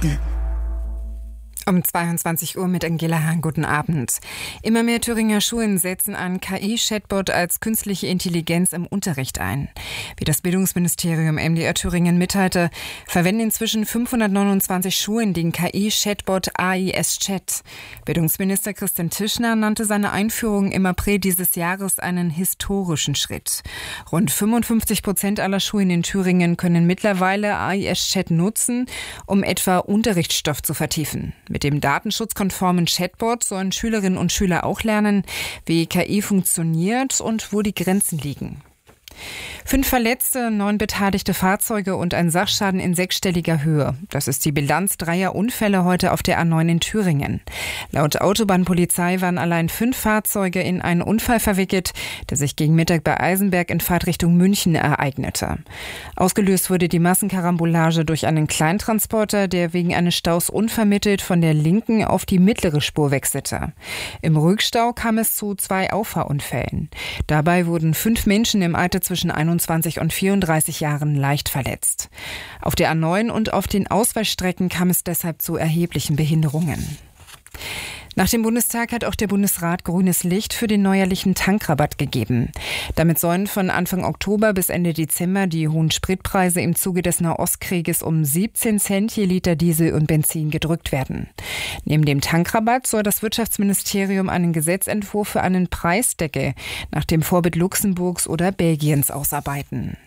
Minuten. Um 22 Uhr mit Angela Hahn. Guten Abend. Immer mehr Thüringer Schulen setzen ein KI-Chatbot als künstliche Intelligenz im Unterricht ein. Wie das Bildungsministerium MDR Thüringen mitteilte, verwenden inzwischen 529 Schulen den KI-Chatbot AIS Chat. Bildungsminister Christian Tischner nannte seine Einführung im April dieses Jahres einen historischen Schritt. Rund 55% aller Schulen in Thüringen können mittlerweile AIS Chat nutzen, um etwa Unterrichtsstoff zu vertiefen. Mit dem datenschutzkonformen Chatbot sollen Schülerinnen und Schüler auch lernen, wie KI funktioniert und wo die Grenzen liegen. 5 Verletzte, 9 beteiligte Fahrzeuge und ein Sachschaden in 6-stelliger Höhe. Das ist die Bilanz 3 Unfälle heute auf der A9 in Thüringen. Laut Autobahnpolizei waren allein 5 Fahrzeuge in einen Unfall verwickelt, der sich gegen Mittag bei Eisenberg in Fahrtrichtung München ereignete. Ausgelöst wurde die Massenkarambolage durch einen Kleintransporter, der wegen eines Staus unvermittelt von der linken auf die mittlere Spur wechselte. Im Rückstau kam es zu 2 Auffahrunfällen. Dabei wurden 5 Menschen im Alter zwischen 21 und 34 Jahren leicht verletzt. Auf der A9 und auf den Ausweichstrecken kam es deshalb zu erheblichen Behinderungen. Nach dem Bundestag hat auch der Bundesrat grünes Licht für den neuerlichen Tankrabatt gegeben. Damit sollen von Anfang Oktober bis Ende Dezember die hohen Spritpreise im Zuge des Nahostkrieges um 17 Cent je Liter Diesel und Benzin gedrückt werden. Neben dem Tankrabatt soll das Wirtschaftsministerium einen Gesetzentwurf für einen Preisdeckel nach dem Vorbild Luxemburgs oder Belgiens ausarbeiten.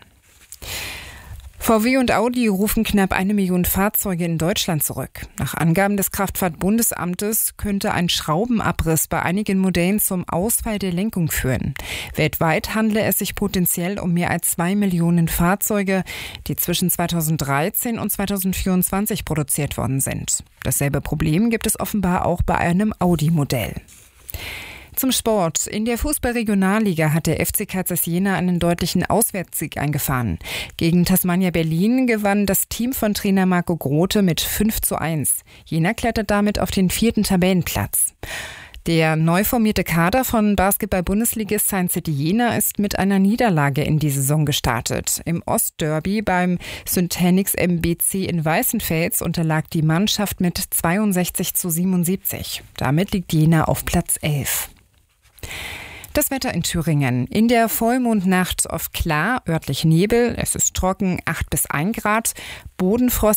VW und Audi rufen knapp 1 Million Fahrzeuge in Deutschland zurück. Nach Angaben des Kraftfahrtbundesamtes könnte ein Schraubenabriss bei einigen Modellen zum Ausfall der Lenkung führen. Weltweit handle es sich potenziell um mehr als 2 Millionen Fahrzeuge, die zwischen 2013 und 2024 produziert worden sind. Dasselbe Problem gibt es offenbar auch bei einem Audi-Modell. Zum Sport. In der Fußball-Regionalliga hat der FC Kaisers Jena einen deutlichen Auswärtssieg eingefahren. Gegen Tasmania Berlin gewann das Team von Trainer Marco Grote mit 5:1. Jena klettert damit auf den 4. Tabellenplatz. Der neu formierte Kader von Basketball-Bundesligist Science City Jena ist mit einer Niederlage in die Saison gestartet. Im Ostderby beim Syntanix MBC in Weißenfels unterlag die Mannschaft mit 62:77. Damit liegt Jena auf Platz 11. Das Wetter in Thüringen. In der Vollmondnacht oft klar, örtlich Nebel, es ist trocken, 8 bis 1 Grad, Bodenfrost